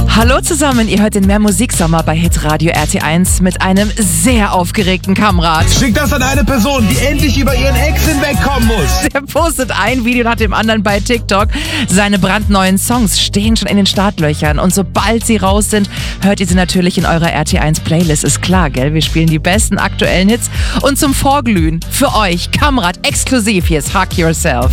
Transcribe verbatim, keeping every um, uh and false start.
Hallo zusammen, ihr hört den Mehr Musiksommer bei Hitradio R T eins mit einem sehr aufgeregten Kamrat. Schick das an eine Person, die endlich über ihren Ex hinwegkommen muss. Der postet ein Video nach dem anderen bei TikTok. Seine brandneuen Songs stehen schon in den Startlöchern und sobald sie raus sind, hört ihr sie natürlich in eurer R T eins Playlist. Ist klar, gell? Wir spielen die besten aktuellen Hits und zum Vorglühen für euch, Kamrat, exklusiv, hier ist Hug Yourself.